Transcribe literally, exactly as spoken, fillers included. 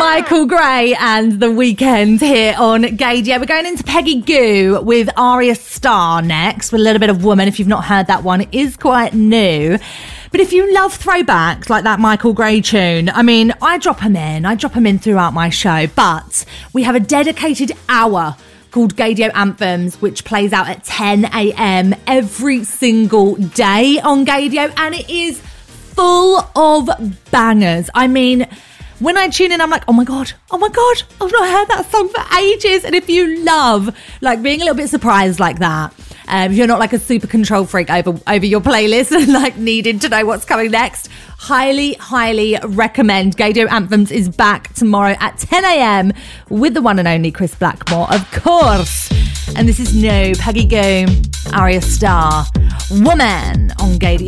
Michael Gray and The Weeknd here on Gaydio. We're going into Peggy Gou with Arya Starr next with a little bit of Woman. If you've not heard that one, it is quite new. But if you love throwbacks like that Michael Gray tune, I mean, I drop them in. I drop them in throughout my show. But we have a dedicated hour called Gaydio Anthems, which plays out at ten a.m. every single day on Gaydio. And it is full of bangers. I mean, when I tune in, I'm like, oh my God, oh my God, I've not heard that song for ages. And if you love like being a little bit surprised like that, um, if you're not like a super control freak over, over your playlist and like needing to know what's coming next, highly, highly recommend. Gaydio Anthems is back tomorrow at ten a.m. with the one and only Chris Blackmore, of course. And this is new Peggy Gou, Arya Starr, Woman on Gaydio.